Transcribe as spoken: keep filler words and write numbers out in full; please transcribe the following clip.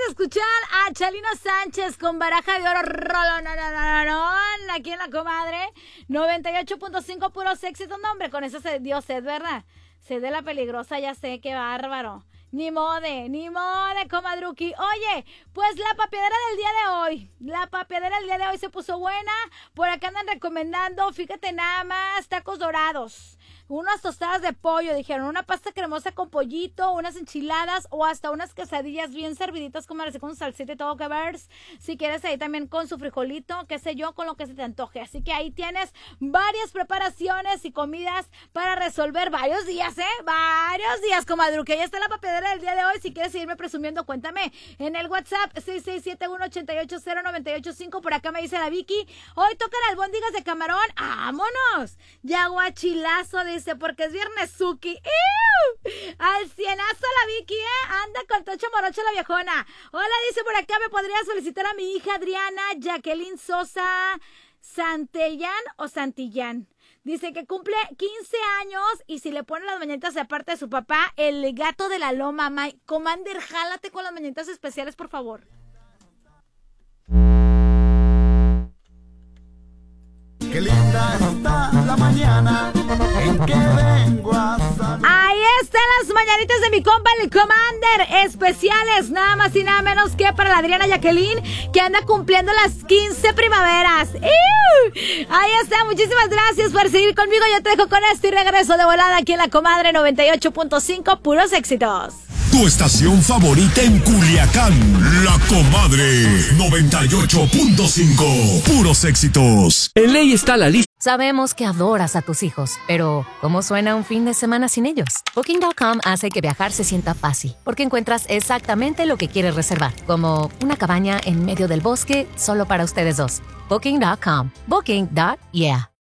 de escuchar a Chalino Sánchez con Baraja de Oro, rolón, aquí en La Comadre, noventa y ocho punto cinco, puros éxitos. No, hombre, con eso se dio sed, ¿verdad? Sed de la peligrosa, ya sé, qué bárbaro. Ni mode, ni mode, comadruki. Oye, pues la papiadera del día de hoy, la papiadera del día de hoy se puso buena. Por acá andan recomendando, fíjate nada más, tacos dorados, unas tostadas de pollo, dijeron, una pasta cremosa con pollito, unas enchiladas o hasta unas quesadillas bien serviditas, como así con salsita y todo que ver. Si quieres ahí también con su frijolito, qué sé yo, con lo que se te antoje. Así que ahí tienes varias preparaciones y comidas para resolver varios días, ¿eh? Varios días, comadruque. Ahí está la papiadera del día de hoy. Si quieres seguirme presumiendo, cuéntame en el WhatsApp seis seis siete uno ocho ocho cero nueve ocho cinco. Por acá me dice la Vicky, hoy tocan albóndigas de camarón. ¡Vámonos! Yaguachilazo, dice, porque es viernesuki. ¡Ew! Al cienazo la Vicky, ¿eh? Anda con tocho morocho la viejona. Hola, dice por acá, ¿me podrías solicitar a mi hija Adriana Jacqueline Sosa Santillán o Santillán? Dice que cumple quince años y si le pone las mañanitas de parte de su papá, el gato de la loma. My Commander, jálate con las mañanitas especiales, por favor. Qué linda está la mañana en que vengo a salir. Ahí están las mañanitas de mi compa el Commander, especiales nada más y nada menos que para la Adriana Jacqueline, que anda cumpliendo las quince primaveras. ¡Ew! Ahí está, muchísimas gracias por seguir conmigo. Yo te dejo con esto y regreso de volada aquí en La Comadre noventa y ocho punto cinco, puros éxitos. Tu estación favorita en Culiacán, La Comadre noventa y ocho punto cinco, puros éxitos. En ley está la lista. Sabemos que adoras a tus hijos, pero ¿cómo suena un fin de semana sin ellos? Booking punto com hace que viajar se sienta fácil, porque encuentras exactamente lo que quieres reservar, como una cabaña en medio del bosque solo para ustedes dos. Booking punto com. Booking. Yeah.